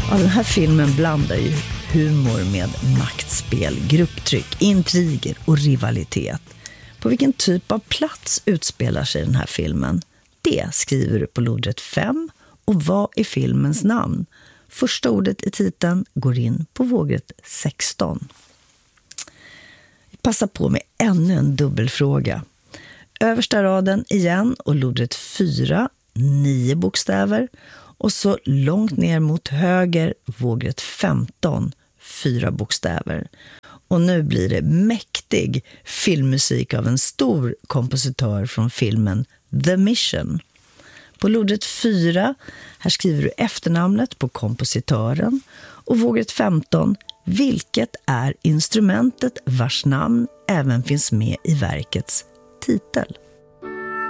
Ja, den här filmen blandar ju humor med maktspel, grupptryck, intriger och rivalitet. På vilken typ av plats utspelar sig den här filmen? Det skriver du på lodrätt 5. Och vad är filmens namn? Första ordet i titeln går in på vågrätt 16. Vi passar på med ännu en dubbelfråga. Översta raden igen och lodrätt 4, 9 bokstäver. Och så långt ner mot höger, vågrätt 15, 4 bokstäver. Och nu blir det mäktig filmmusik av en stor kompositör från filmen The Mission. På lodrätt 4, här skriver du efternamnet på kompositören. Och vågrätt 15, vilket är instrumentet vars namn även finns med i verkets titel?